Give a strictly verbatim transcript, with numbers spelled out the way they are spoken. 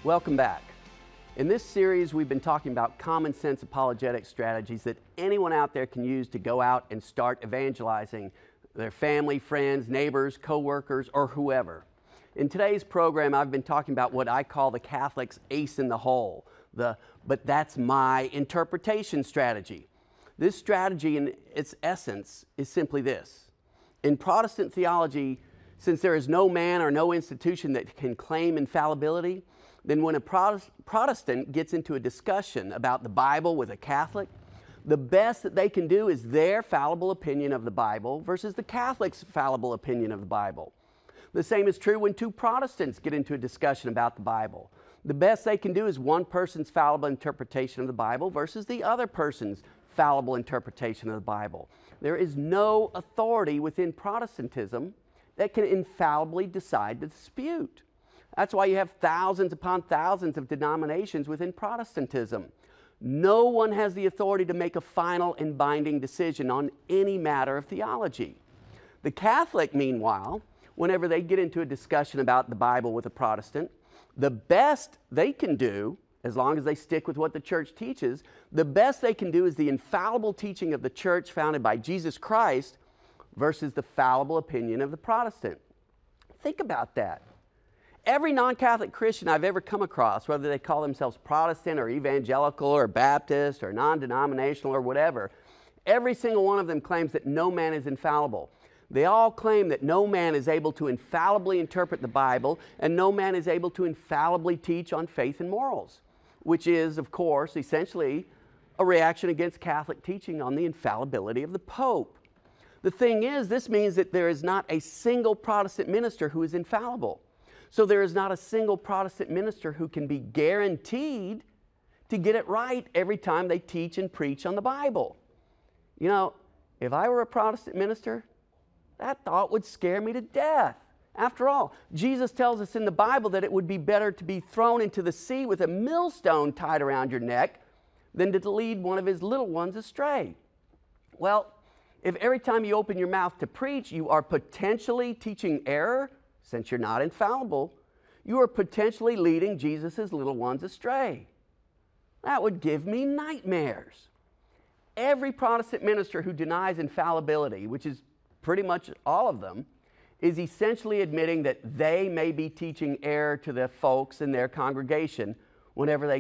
Welcome back. In this series, we've been talking about common sense apologetic strategies that anyone out there can use to go out and start evangelizing their family, friends, neighbors, co-workers, or whoever. In today's program, I've been talking about what I call the Catholic's ace in the hole, the "but that's my interpretation" strategy. This strategy, in its essence, is simply this. In Protestant theology, since there is no man or no institution that can claim infallibility, then when a Protestant gets into a discussion about the Bible with a Catholic, the best that they can do is their fallible opinion of the Bible versus the Catholic's fallible opinion of the Bible. The same is true when two Protestants get into a discussion about the Bible. The best they can do is one person's fallible interpretation of the Bible versus the other person's fallible interpretation of the Bible. There is no authority within Protestantism that can infallibly decide the dispute. That's why you have thousands upon thousands of denominations within Protestantism. No one has the authority to make a final and binding decision on any matter of theology. The Catholic, meanwhile, whenever they get into a discussion about the Bible with a Protestant, the best they can do, as long as they stick with what the church teaches, the best they can do is the infallible teaching of the church founded by Jesus Christ versus the fallible opinion of the Protestant. Think about that. Every non-Catholic Christian I've ever come across, whether they call themselves Protestant or evangelical or Baptist or non-denominational or whatever, every single one of them claims that no man is infallible. They all claim that no man is able to infallibly interpret the Bible and no man is able to infallibly teach on faith and morals, which is, of course, essentially a reaction against Catholic teaching on the infallibility of the Pope. The thing is, this means that there is not a single Protestant minister who is infallible. So there is not a single Protestant minister who can be guaranteed to get it right every time they teach and preach on the Bible. You know, if I were a Protestant minister, that thought would scare me to death. After all, Jesus tells us in the Bible that it would be better to be thrown into the sea with a millstone tied around your neck than to lead one of his little ones astray. Well, if every time you open your mouth to preach, you are potentially teaching error, since you're not infallible, you are potentially leading Jesus' little ones astray. That would give me nightmares. Every Protestant minister who denies infallibility, which is pretty much all of them, is essentially admitting that they may be teaching error to the folks in their congregation whenever they